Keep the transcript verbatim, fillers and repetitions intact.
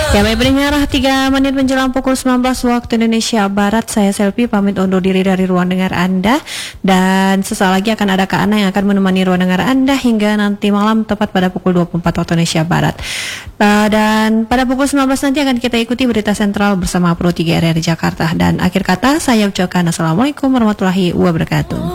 Ya baik pendengar, tiga menit menjelang pukul sembilan belas waktu Indonesia Barat, saya Selfie pamit undur diri dari ruang dengar Anda. Dan sesaat lagi akan ada Kak Ana yang akan menemani ruang dengar Anda hingga nanti malam tepat pada pukul dua puluh empat waktu Indonesia Barat. Uh, dan pada pukul sembilan belas nanti akan kita ikuti berita sentral bersama Pro tiga R R Jakarta. Dan akhir kata saya ucapkan Assalamualaikum warahmatullahi wabarakatuh.